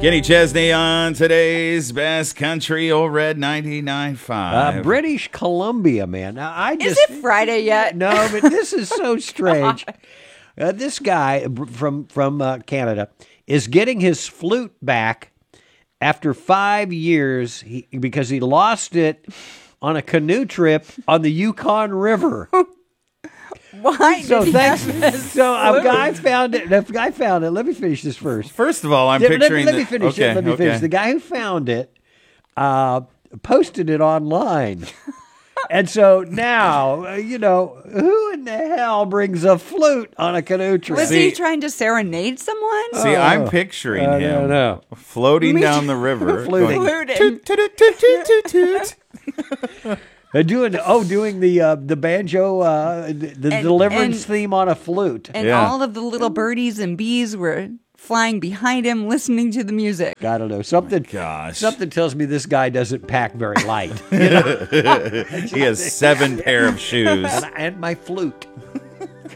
Kenny Chesney on today's Best Country, Old Red 99.5. British Columbia, man. Now, Is it Friday yet? No, but this is so strange. This guy from Canada is getting his flute back after 5 years because he lost it on a canoe trip on the Yukon River. Why? So did he thanks. have this So a flute? guy found it. The guy found it. Let me finish this first. First of all, I'm Let picturing me finish it. Let me finish. The guy who found it posted it online. And so now, who in the hell brings a flute on a canoe trip? Was he trying to serenade someone? See, I'm picturing him no. floating down the river. Fluting. going, Fluting. toot, toot, toot, toot, toot, toot. Doing the banjo, the deliverance theme on a flute. And Yeah. all of the little birdies and bees were flying behind him, listening to the music. I don't know. Something tells me this guy doesn't pack very light. He has 7 pair of shoes. And my flute.